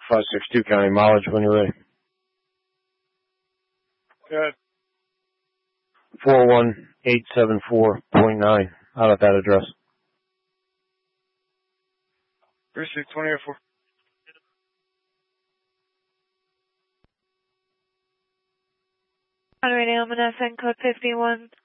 562 County mileage when you're ready. Good. 41874.9 out at that address. Precinct 2004. On radio, I'm going to send code 51.